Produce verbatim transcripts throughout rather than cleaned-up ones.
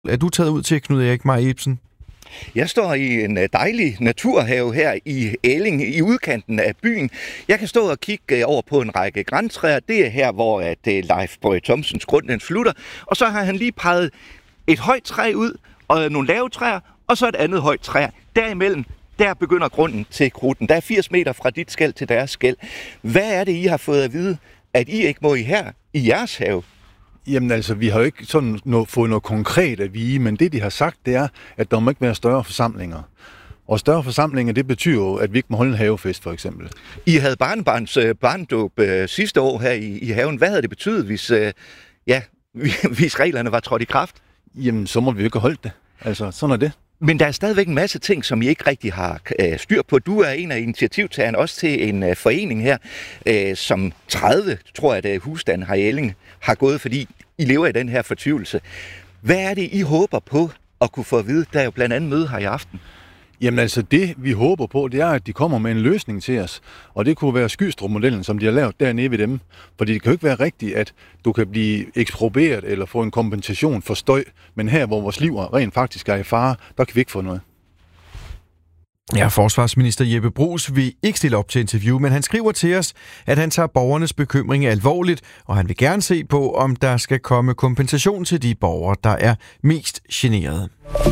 Er du taget ud til, Knud Erik Meier Ibsen? Jeg står i en dejlig naturhave her i Elling, i udkanten af byen. Jeg kan stå og kigge over på en række grantræer. Det er her, hvor Leif Boje Thomsens grund den slutter. Og så har han lige peget et højt træ ud, og nogle lave træer, og så et andet højt træ. Derimellem, der begynder grunden til krudten. Der er firs meter fra dit skel til deres skel. Hvad er det, I har fået at vide, at I ikke må i her i jeres have? Jamen altså, vi har jo ikke sådan noget, fået noget konkret at vide, men det, de har sagt, det er, at der må ikke være større forsamlinger. Og større forsamlinger, det betyder jo, at vi ikke må holde en havefest, for eksempel. I havde barnebarns øh, barndåb øh, sidste år her i, i haven. Hvad havde det betydet, hvis, øh, ja, hvis reglerne var trådt i kraft? Jamen, så må vi jo ikke holde det. Altså, sådan er det. Men der er stadigvæk en masse ting, som I ikke rigtig har øh, styr på. Du er en af initiativtagerne også til en øh, forening her, øh, som tredive, tror jeg, det husstanden her i Elling har gået, fordi I lever i den her fortvivlelse. Hvad er det, I håber på at kunne få at vide? Der er jo blandt andet møde her i aften. Jamen altså, det vi håber på, det er, at de kommer med en løsning til os. Og det kunne være Skystrup-modellen, som de har lavet dernede ved dem. Fordi det kan jo ikke være rigtigt, at du kan blive eksproprieret eller få en kompensation for støj. Men her, hvor vores liv rent faktisk er i fare, der kan vi ikke få noget. Ja, forsvarsminister Jeppe Bruus vil ikke stille op til interview, men han skriver til os, at han tager borgernes bekymring alvorligt, og han vil gerne se på, om der skal komme kompensation til de borgere, der er mest generede.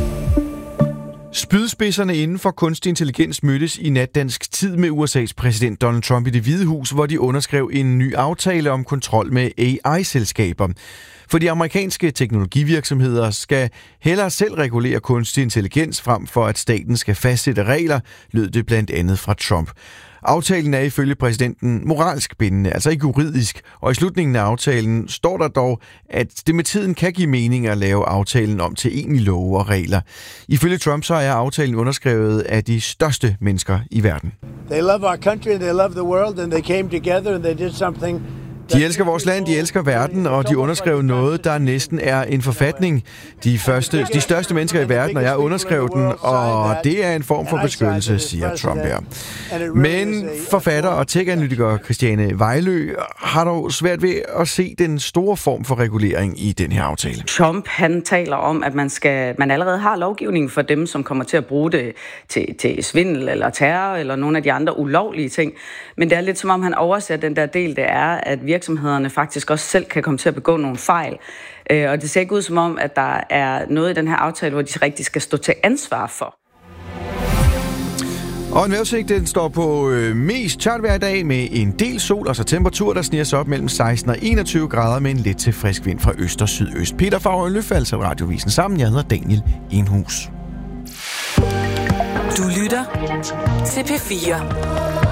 Spydspidserne inden for kunstig intelligens mødtes i nat dansk tid med U S A's præsident Donald Trump i Det Hvide Hus, hvor de underskrev en ny aftale om kontrol med A I-selskaber. For de amerikanske teknologivirksomheder skal hellere selv regulere kunstig intelligens frem for, at staten skal fastsætte regler, lød det blandt andet fra Trump. Aftalen er ifølge præsidenten moralsk bindende, altså ikke juridisk, og i slutningen af aftalen står der dog, at det med tiden kan give mening at lave aftalen om til egentlige love og regler. Ifølge Trump så er aftalen underskrevet af de største mennesker i verden. They love our country and they love the world and they came together and they did something. De elsker vores land, de elsker verden, og de underskrev noget, der næsten er en forfatning. De, første, de største mennesker i verden, og jeg underskrev den, og det er en form for beskyttelse, siger Trump her. Men forfatter og tech-analytiker Christiane Vejlø har dog svært ved at se den store form for regulering i den her aftale. Trump, han taler om, at man, skal, man allerede har lovgivning for dem, som kommer til at bruge det til, til svindel eller terror eller nogle af de andre ulovlige ting. Men det er lidt som om, han overser den der del, det er, at virksomhederne faktisk også selv kan komme til at begå nogle fejl. Og det ser ikke ud som om, at der er noget i den her aftale, hvor de rigtig skal stå til ansvar for. Og en vejrudsigt, den står på øh, mest tørt hver dag med en del sol, og så temperatur, der sniger sig op mellem seksten og enogtyve grader med en lidt til frisk vind fra øst og sydøst. Peter Favre Løfald, så Radiovisen sammen. Jeg hedder Daniel Enhus. Du lytter til P fire.